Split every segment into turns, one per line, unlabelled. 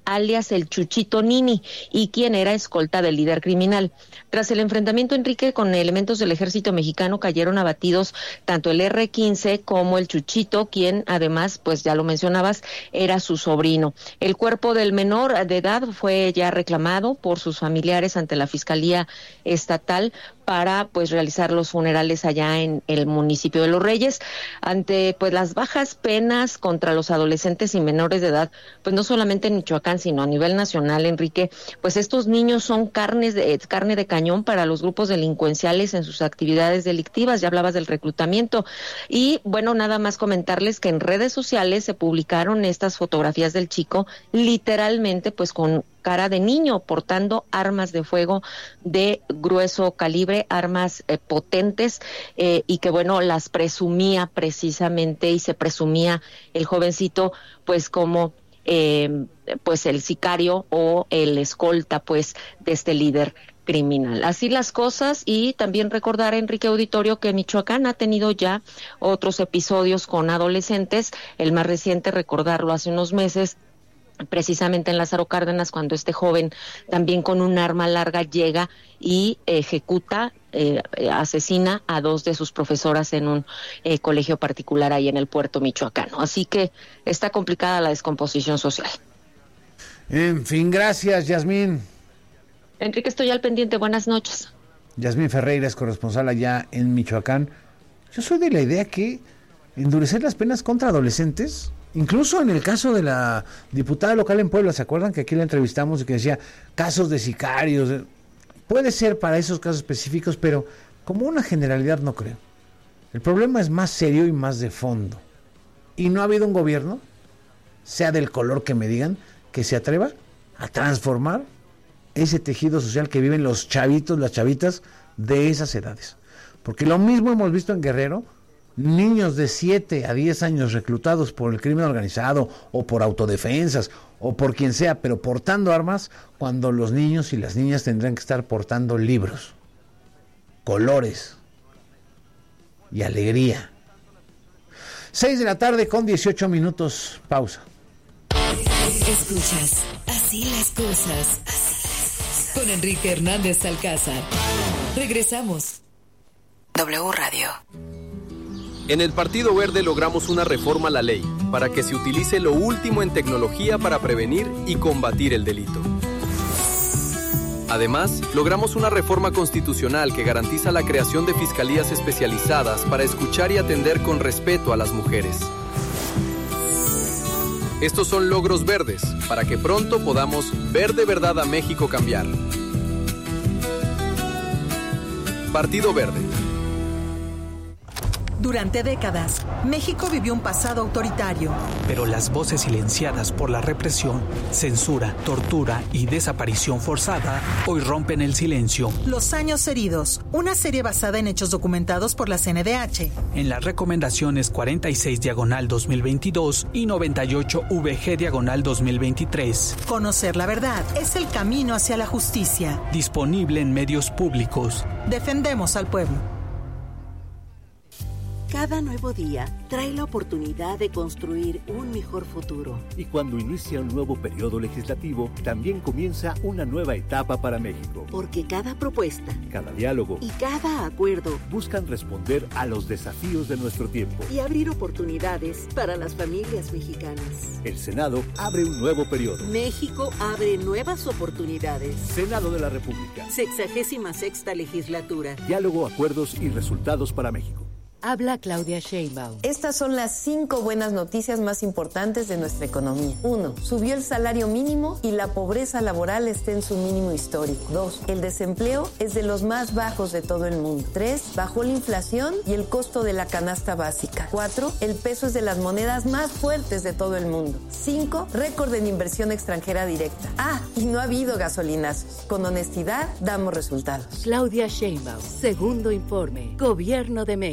alias el Chuchito Nini, y quien era escolta del líder criminal. Tras el enfrentamiento, Enrique, con elementos del ejército mexicano, cayeron abatidos tanto el R-15 como el Chuchito, quien además, pues ya lo mencionabas, era su sobrino. El cuerpo del menor de edad fue ya reclamado por sus familiares ante la Fiscalía Estatal para pues realizar los funerales allá en el municipio de Los Reyes. Ante pues las bajas penas contra los adolescentes y menores de edad, pues no solamente en Michoacán, sino a nivel nacional, Enrique, pues estos niños son carne de cañón para los grupos delincuenciales en sus actividades delictivas. Ya hablabas del reclutamiento. Y bueno, nada más comentarles que en redes sociales se publicaron estas fotografías del chico, literalmente pues con cara de niño, portando armas de fuego de grueso calibre, armas potentes, y que bueno, las presumía precisamente, y se presumía el jovencito pues como pues el sicario o el escolta pues de este líder criminal. Así las cosas. Y también recordar, Enrique Auditorio, que Michoacán ha tenido ya otros episodios con adolescentes. El más reciente, recordarlo, hace unos meses, precisamente en Lázaro Cárdenas, cuando este joven también con un arma larga llega y ejecuta, asesina a 2 de sus profesoras en un colegio particular ahí en el puerto michoacano. Así que está complicada la descomposición social.
En fin, gracias, Yasmín.
Enrique, estoy al pendiente. Buenas noches.
Yasmín Ferreira es corresponsal allá en Michoacán. Yo soy de la idea que endurecer las penas contra adolescentes, incluso en el caso de la diputada local en Puebla, ¿se acuerdan que aquí la entrevistamos y que decía casos de sicarios? Puede ser para esos casos específicos, pero como una generalidad no creo. El problema es más serio y más de fondo. Y no ha habido un gobierno, sea del color que me digan, que se atreva a transformar ese tejido social que viven los chavitos, las chavitas de esas edades. Porque lo mismo hemos visto en Guerrero, niños de 7 a 10 años reclutados por el crimen organizado o por autodefensas o por quien sea, pero portando armas, cuando los niños y las niñas tendrán que estar portando libros, colores y alegría. 6 de la tarde con 18 minutos, pausa.
Escuchas Así las cosas con Enrique Hernández Alcázar. Regresamos. W Radio.
En el Partido Verde logramos una reforma a la ley para que se utilice lo último en tecnología para prevenir y combatir el delito. Además, logramos una reforma constitucional que garantiza la creación de fiscalías especializadas para escuchar y atender con respeto a las mujeres. Estos son logros verdes para que pronto podamos ver de verdad a México cambiar. Partido Verde.
Durante décadas, México vivió un pasado autoritario.
Pero las voces silenciadas por la represión, censura, tortura y desaparición forzada hoy rompen el silencio.
Los años heridos, una serie basada en hechos documentados por la CNDH.
En las recomendaciones 46/2022 y 98/VG/2023.
Conocer la verdad es el camino hacia la justicia.
Disponible en medios públicos.
Defendemos al pueblo.
Cada nuevo día trae la oportunidad de construir un mejor futuro.
Y cuando inicia un nuevo periodo legislativo, también comienza una nueva etapa para México.
Porque cada propuesta,
cada diálogo
y cada acuerdo
buscan responder a los desafíos de nuestro tiempo
y abrir oportunidades para las familias mexicanas.
El Senado abre un nuevo periodo.
México abre nuevas oportunidades.
Senado de la República.
66ª legislatura.
Diálogo, acuerdos y resultados para México.
Habla Claudia Sheinbaum.
Estas son las 5 buenas noticias más importantes de nuestra economía. 1. Subió el salario mínimo y la pobreza laboral está en su mínimo histórico. 2. El desempleo es de los más bajos de todo el mundo. 3. Bajó la inflación y el costo de la canasta básica. 4. El peso es de las monedas más fuertes de todo el mundo. 5. Récord en inversión extranjera directa. Y no ha habido gasolinazos. Con honestidad damos resultados.
Claudia Sheinbaum. Segundo informe. Gobierno de México.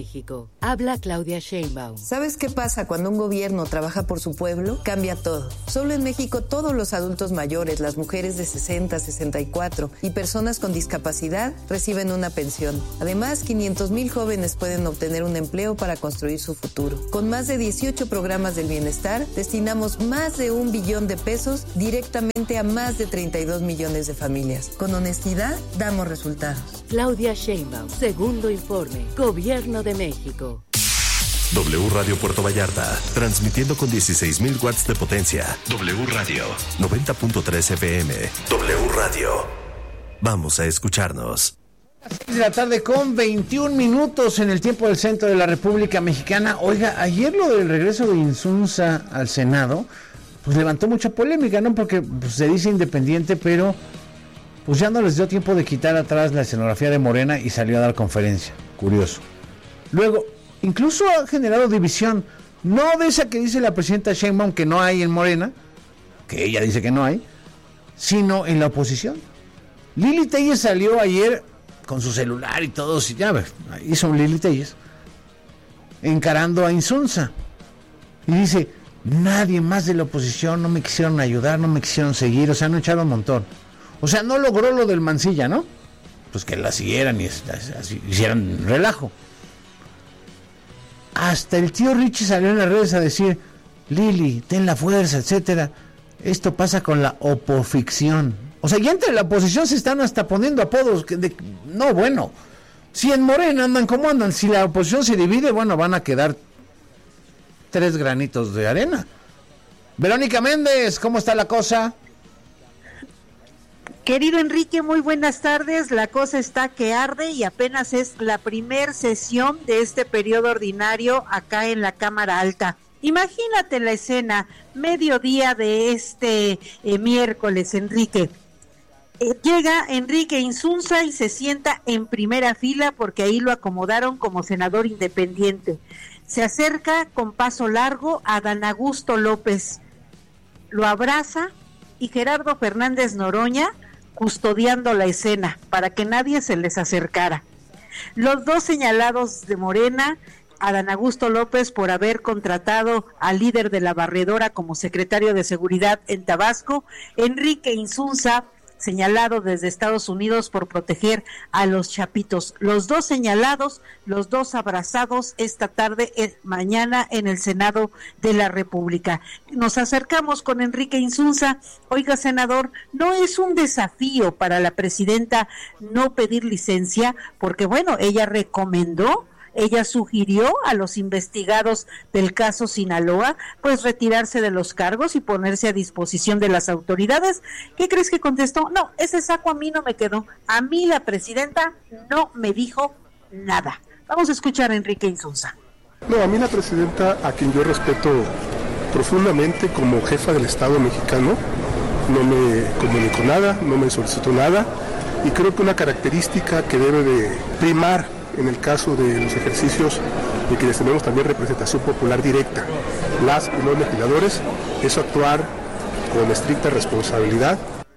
México. Habla Claudia Sheinbaum.
¿Sabes qué pasa cuando un gobierno trabaja por su pueblo? Cambia todo. Solo en México todos los adultos mayores, las mujeres de 60, 64 y personas con discapacidad reciben una pensión. Además, 500,000 jóvenes pueden obtener un empleo para construir su futuro. Con más de 18 programas del bienestar, destinamos más de 1 billón de pesos directamente a más de 32 millones de familias. Con honestidad, damos resultados.
Claudia Sheinbaum, segundo informe, Gobierno de México.
W Radio Puerto Vallarta, transmitiendo con 16,000 watts de potencia. W Radio, 90.3 FM. W Radio. Vamos a escucharnos.
6 de la tarde con 21 minutos en el tiempo del centro de la República Mexicana. Oiga, ayer lo del regreso de Insunza al Senado, pues levantó mucha polémica, ¿no? Porque pues, se dice independiente, pero pues ya no les dio tiempo de quitar atrás la escenografía de Morena y salió a dar conferencia. Curioso. Luego, incluso ha generado división, no de esa que dice la presidenta Sheinbaum que no hay en Morena, que ella dice que no hay, sino en la oposición. Lili Telles salió ayer con su celular y todo, ya ves, hizo un Lili Telles, encarando a Insunza. Y dice, nadie más de la oposición, no me quisieron ayudar, no me quisieron seguir, o sea, no echaron un montón. O sea, no logró lo del Mancilla, ¿no? Pues que la siguieran y así, hicieran relajo. Hasta el tío Richie salió en las redes a decir, Lili, ten la fuerza, etcétera. Esto pasa con la opoficción. O sea, ya entre la oposición se están hasta poniendo apodos no, bueno, si en Morena andan como andan, si la oposición se divide, bueno, van a quedar 3 granitos de arena. Verónica Méndez, ¿cómo está la cosa?
Querido Enrique, muy buenas tardes. La cosa está que arde y apenas es la primer sesión de este periodo ordinario acá en la Cámara Alta. Imagínate la escena, mediodía de este miércoles, Enrique. Llega Enrique Insunza y se sienta en primera fila porque ahí lo acomodaron como senador independiente. Se acerca con paso largo a Adán Augusto López, lo abraza y Gerardo Fernández Noroña custodiando la escena para que nadie se les acercara. Los dos señalados de Morena, Adán Augusto López por haber contratado al líder de la barredora como secretario de Seguridad en Tabasco, Enrique Insunza, señalado desde Estados Unidos por proteger a los chapitos. Los dos señalados, los dos abrazados esta tarde, mañana en el Senado de la República. Nos acercamos con Enrique Insunza. Oiga, senador, no es un desafío para la presidenta no pedir licencia, porque bueno, ella sugirió a los investigados del caso Sinaloa, pues retirarse de los cargos y ponerse a disposición de las autoridades. ¿Qué crees que contestó? No, ese saco a mí no me quedó. A mí la presidenta no me dijo nada. Vamos a escuchar a Enrique Insunza.
No, a mí la presidenta, a quien yo respeto profundamente como jefa del Estado mexicano, no me comunicó nada, no me solicitó nada, y creo que una característica que debe de primar en el caso de los ejercicios de quienes tenemos también representación popular directa, las y los legisladores, es actuar con estricta responsabilidad.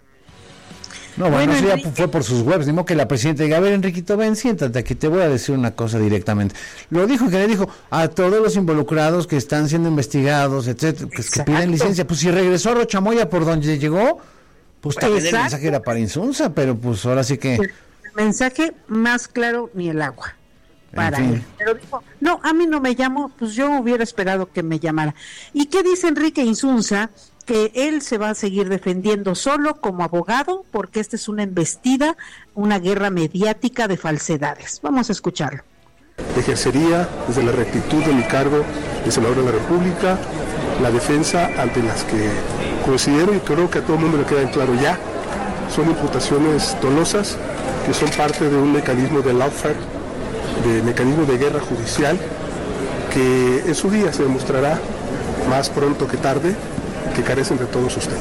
No, bueno, eso ya fue por sus webs, digo que la presidenta diga, a ver, Enriquito, ven, siéntate, aquí te voy a decir una cosa directamente. Lo dijo, que le dijo a todos los involucrados que están siendo investigados, etcétera, pues que piden licencia. Pues si regresó a Rochamoya por donde llegó, pues también el mensaje era para Insunza, pero pues ahora sí que...
El mensaje más claro ni el agua para él. Pero dijo, no, a mí no me llamó, pues yo hubiera esperado que me llamara. ¿Y qué dice Enrique Insunza? Que él se va a seguir defendiendo solo como abogado, porque esta es una embestida, una guerra mediática de falsedades. Vamos a escucharlo.
Ejercería desde la rectitud de mi cargo de senador de la República la defensa ante las que considero, y creo que a todo el mundo le queda en claro ya, son imputaciones dolosas que son parte de un mecanismo de lawfare, de mecanismo de guerra judicial, que en su día se demostrará más pronto que tarde que carecen de todos ustedes.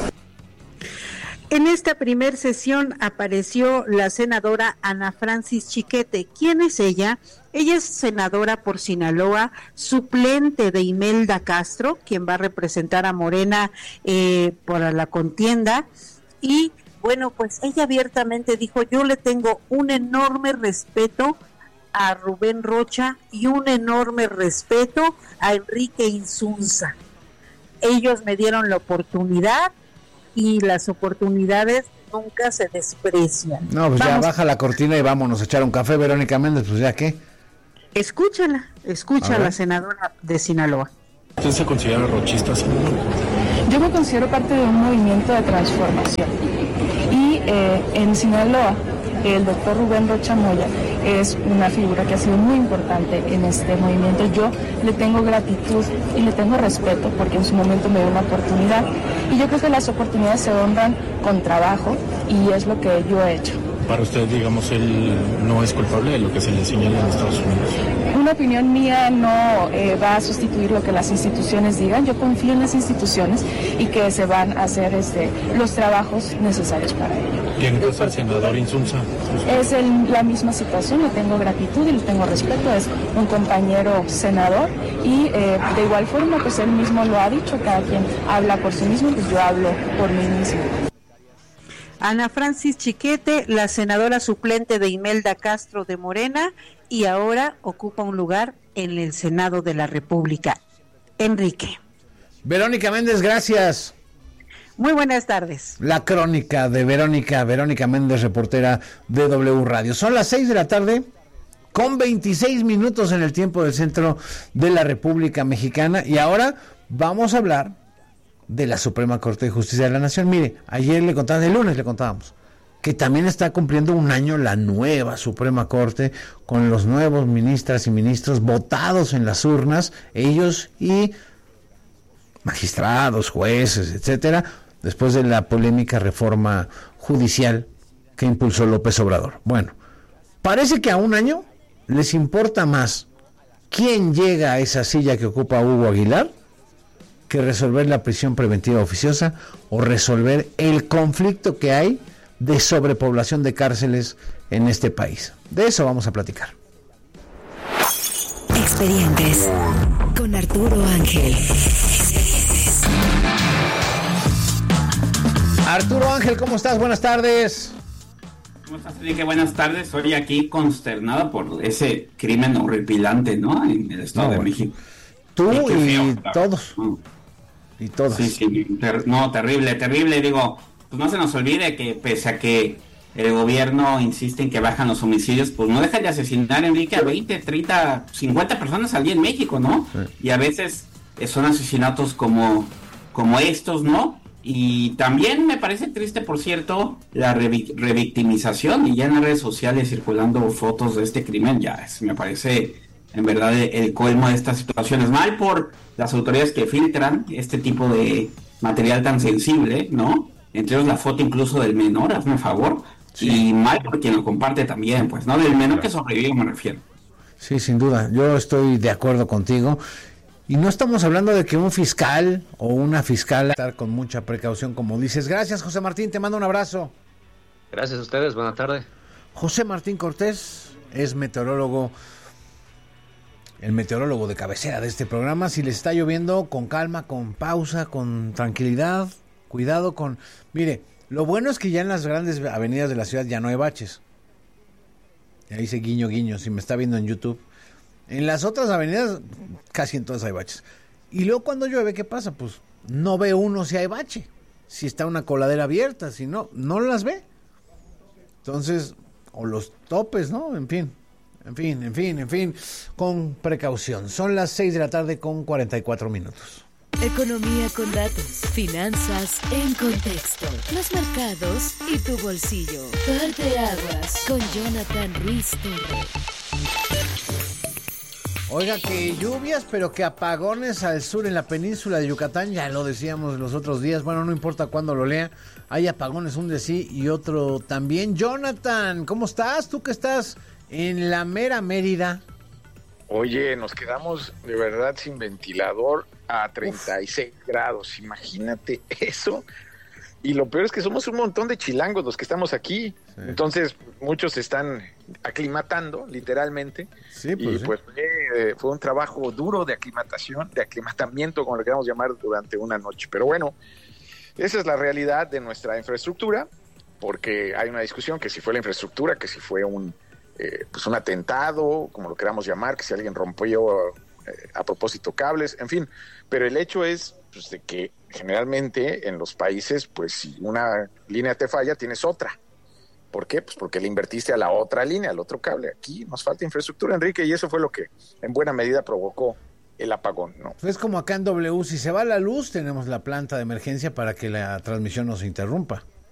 En esta primer sesión apareció la senadora Ana Francis Chiquete. ¿Quién es ella? Ella es senadora por Sinaloa, suplente de Imelda Castro, quien va a representar a Morena por la contienda. Y bueno, pues ella abiertamente dijo, yo le tengo un enorme respeto a Rubén Rocha y un enorme respeto a Enrique Insunza. Ellos me dieron la oportunidad y las oportunidades nunca se desprecian.
No, pues ya baja la cortina y vámonos a echar un café, Verónica Méndez, pues ya qué.
Escucha a la senadora de Sinaloa.
¿Usted se considera rochista, senador?
Yo me considero parte de un movimiento de transformación. Y en Sinaloa, el doctor Rubén Rocha Moya es una figura que ha sido muy importante en este movimiento. Yo le tengo gratitud y le tengo respeto porque en su momento me dio una oportunidad. Y yo creo que las oportunidades se honran con trabajo y es lo que yo he hecho.
Para usted, digamos, él no es culpable de lo que se le señala en Estados Unidos.
Una opinión mía no va a sustituir lo que las instituciones digan. Yo confío en las instituciones y que se van a hacer los trabajos necesarios para ello.
¿Y en caso del senador Insunza?
Es la misma situación, le tengo gratitud y le tengo respeto. Es un compañero senador y de igual forma, pues él mismo lo ha dicho, cada quien habla por sí mismo, pues yo hablo por mí mismo.
Ana Francis Chiquete, la senadora suplente de Imelda Castro de Morena, y ahora ocupa un lugar en el Senado de la República. Enrique.
Verónica Méndez, gracias.
Muy buenas tardes.
La crónica de Verónica Méndez, reportera de W Radio. Son las 6 de la tarde, con 26 minutos en el tiempo del centro de la República Mexicana, y ahora vamos a hablar de la Suprema Corte de Justicia de la Nación. Mire, ayer el lunes le contábamos que también está cumpliendo un año la nueva Suprema Corte, con los nuevos ministras y ministros votados en las urnas, ellos y magistrados, jueces, etcétera, después de la polémica reforma judicial que impulsó López Obrador. Bueno, parece que a un año les importa más quién llega a esa silla que ocupa Hugo Aguilar que resolver la prisión preventiva oficiosa o resolver el conflicto que hay de sobrepoblación de cárceles en este país. De eso vamos a platicar.
Expedientes con Arturo Ángel.
Arturo Ángel, ¿cómo estás? Buenas tardes.
¿Cómo estás, Enrique? Buenas tardes. Estoy aquí consternado por ese crimen horripilante, ¿no? En el Estado de México.
Tú y todos. Y todos.
Sí, terrible. Digo, pues no se nos olvide que pese a que el gobierno insiste en que bajan los homicidios, pues no dejan de asesinar, Enrique, a 20, 30, 50 personas al día en México, ¿no? Sí. Y a veces son asesinatos como estos, ¿no? Y también me parece triste, por cierto, la revictimización, y ya en las redes sociales circulando fotos de este crimen, me parece en verdad el colmo de estas situaciones. Mal por las autoridades que filtran este tipo de material tan sensible, ¿no? Entre ellos la foto incluso del menor, hazme el favor. Sí. Y mal por quien lo comparte también, pues, ¿no? Del menor que sobrevivió me refiero.
Sí, sin duda, yo estoy de acuerdo contigo. Y no estamos hablando de que un fiscal o una fiscal estar con mucha precaución, como dices. Gracias, José Martín, te mando un abrazo.
Gracias a ustedes, buenas tardes.
José Martín Cortés es meteorólogo, el meteorólogo de cabecera de este programa. Si les está lloviendo, con calma, con pausa, con tranquilidad, cuidado con... Mire, lo bueno es que ya en las grandes avenidas de la ciudad ya no hay baches. Ya dice guiño, guiño, si me está viendo en YouTube. En las otras avenidas, casi en todas hay baches. Y luego cuando llueve, ¿qué pasa? Pues no ve uno si hay bache. Si está una coladera abierta, si no, no las ve. Entonces, o los topes, ¿no? En fin, con precaución. Son las 6 de la tarde con 44 minutos.
Economía con datos, finanzas en contexto, los mercados y tu bolsillo. Parteaguas con Jonathan Ruiz Torres.
Oiga, que lluvias, pero que apagones al sur en la península de Yucatán, ya lo decíamos los otros días, bueno, no importa cuándo lo lea, hay apagones, un de sí y otro también. Jonathan, ¿cómo estás? Tú que estás en la mera Mérida.
Oye, nos quedamos de verdad sin ventilador a 36 grados, imagínate eso. Y lo peor es que somos un montón de chilangos los que estamos aquí. Sí. Entonces, muchos se están aclimatando, literalmente. Sí, pues, y pues fue un trabajo duro de aclimatamiento, como lo queramos llamar, durante una noche. Pero bueno, esa es la realidad de nuestra infraestructura, porque hay una discusión que si fue la infraestructura, que si fue un pues un atentado, como lo queramos llamar, que si alguien rompió a propósito cables, en fin, pero el hecho es pues, de que generalmente en los países, pues si una línea te falla, tienes otra. ¿Por qué? Pues porque le invertiste a la otra línea, al otro cable. Aquí nos falta infraestructura, Enrique, y eso fue lo que en buena medida provocó el apagón, ¿no?
Es como acá en W, si se va la luz, tenemos la planta de emergencia para que la transmisión no se interrumpa.